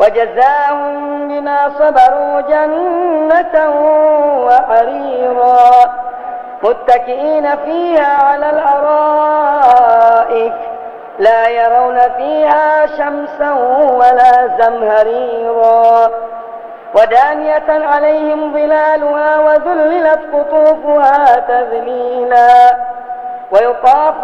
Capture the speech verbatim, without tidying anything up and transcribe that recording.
وجزاهم بما صبروا جنة وحريرا متكئين فيها على الأرائك لا يرون فيها شمسا ولا زمهريرا ودانية عليهم ظلالها وذللت قطوفها تذليلا ويطاف